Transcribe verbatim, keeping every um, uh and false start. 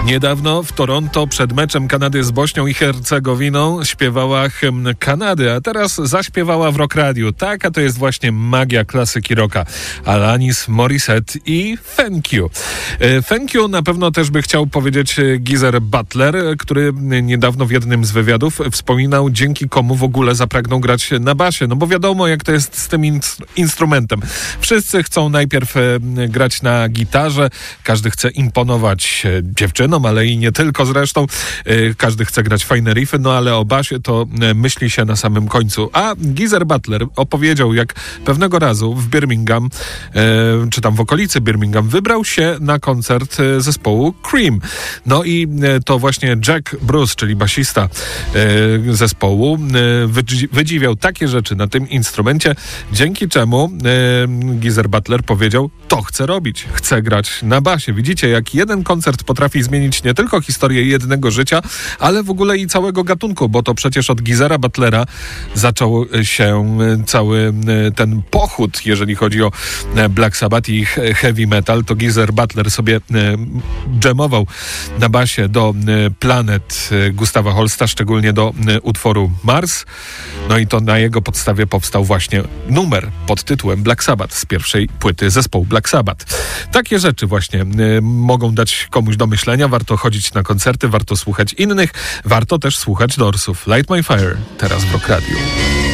Niedawno w Toronto przed meczem Kanady z Bośnią i Hercegowiną śpiewała hymn Kanady, a teraz zaśpiewała w Rock Radio. Taka to jest właśnie magia klasyki rocka. Alanis Morissette i Thank You. Thank You na pewno też by chciał powiedzieć Geezer Butler, który niedawno w jednym z wywiadów wspominał, dzięki komu w ogóle zapragnął grać na basie. No bo wiadomo, jak to jest z tym in- instrumentem. Wszyscy chcą najpierw grać na gitarze, każdy chce imponować dziewczynom, ale i nie tylko zresztą. Każdy chce grać fajne riffy, no ale o basie to myśli się na samym końcu. A Geezer Butler opowiedział, jak pewnego razu w Birmingham, czy tam w okolicy Birmingham, wybrał się na koncert zespołu Cream. No i to właśnie Jack Bruce, czyli basista zespołu, wydziwiał takie rzeczy na tym instrumencie, dzięki czemu Geezer Butler powiedział, to chcę robić, chcę grać na basie. Widzicie, jak jeden koncert potrafi zmienić nie tylko historię jednego życia, ale w ogóle i całego gatunku, bo to przecież od Geezera Butlera zaczął się cały ten pochód, jeżeli chodzi o Black Sabbath i heavy metal. To Geezer Butler sobie dżemował na basie do Planet Gustawa Holsta, szczególnie do utworu Mars. No i to na jego podstawie powstał właśnie numer pod tytułem Black Sabbath z pierwszej płyty zespołu Black Sabbath. Takie rzeczy właśnie y, mogą dać komuś do myślenia. Warto chodzić na koncerty, warto słuchać innych, warto też słuchać Doorsów. Light My Fire teraz w Rock Radio.